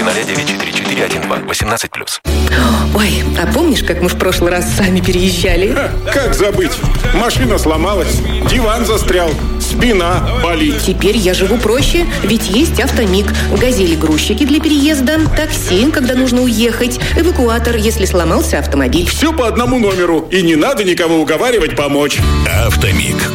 00944412. 18+. Ой, а помнишь, как мы в прошлый раз сами переезжали? Как забыть? Машина сломалась, диван застрял, спина болит. Теперь я живу проще, ведь есть Автомиг. Газели-грузчики для переезда, такси, когда нужно уехать, эвакуатор, если сломался автомобиль. Все по одному номеру, и не надо никого уговаривать помочь. Автомиг.